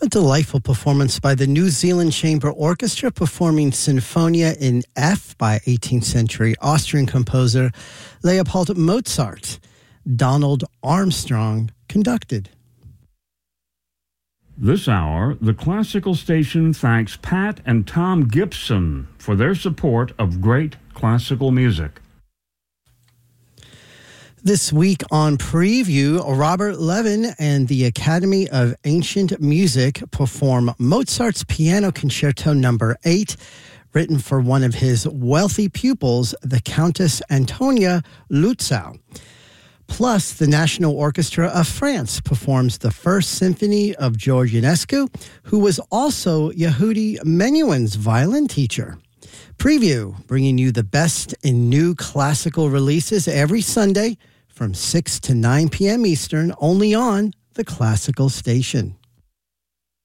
A delightful performance by the New Zealand Chamber Orchestra performing Sinfonia in F by 18th century Austrian composer Leopold Mozart. Donald Armstrong conducted. This hour, the Classical Station thanks Pat and Tom Gibson for their support of great classical music. This week on Preview, Robert Levin and the Academy of Ancient Music perform Mozart's Piano Concerto No. 8, written for one of his wealthy pupils, the Countess Antonia Lützow. Plus, the National Orchestra of France performs the First Symphony of George Enescu, who was also Yehudi Menuhin's violin teacher. Preview, bringing you the best in new classical releases every Sunday from 6 to 9 p.m. Eastern, only on the Classical Station.